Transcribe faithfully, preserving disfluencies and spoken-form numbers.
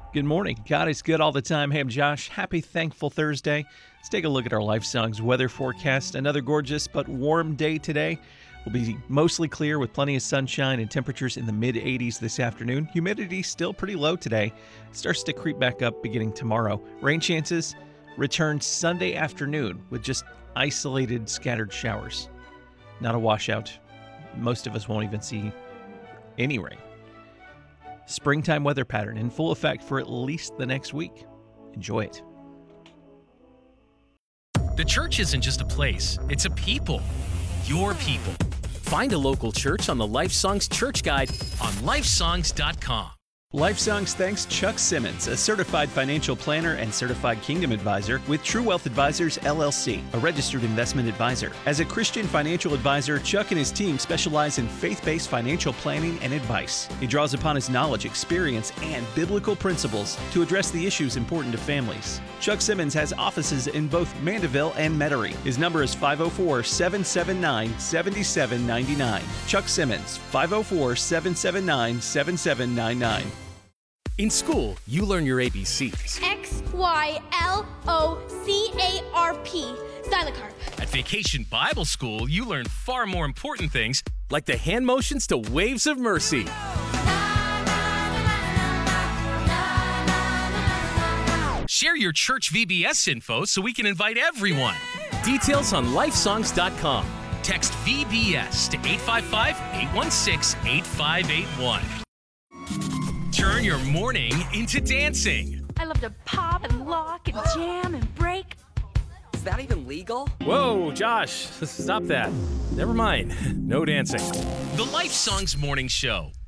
Good morning. God is good all the time. Hey, I'm Josh. Happy Thankful Thursday. Let's take a look at our Life Songs weather forecast. Another gorgeous but warm day today. Will be mostly clear with plenty of sunshine and temperatures in the mid eighties this afternoon. Humidity still pretty low today. Starts to creep back up beginning tomorrow. Rain chances return Sunday afternoon with just isolated scattered showers. Not a washout. Most of us won't even see any rain. Springtime weather pattern in full effect for at least the next week. Enjoy it. The church isn't just a place, it's a people. Your people. Find a local church on the Life Songs Church Guide on life songs dot com. Life Songs thanks Chuck Simmons, a certified financial planner and certified Kingdom advisor with True Wealth Advisors, L L C, a registered investment advisor. As a Christian financial advisor, Chuck and his team specialize in faith-based financial planning and advice. He draws upon his knowledge, experience, and biblical principles to address the issues important to families. Chuck Simmons has offices in both Mandeville and Metairie. His number is five oh four, seven seven nine, seven seven nine nine. Chuck Simmons, five oh four, seven seven nine, seven seven nine nine. In school, you learn your A B Cs. X, Y, L, O, C, A, R, P. Stylocarp. At Vacation Bible School, you learn far more important things, like the hand motions to Waves of Mercy. Share your church V B S info so we can invite everyone. Details on life songs dot com. Text V B S to eight five five, eight one six, eight five eight one. Turn your morning into dancing. I love to pop and lock and jam and break. Is that even legal? Whoa, Josh, stop that. Never mind. No dancing. The Life Songs Morning Show.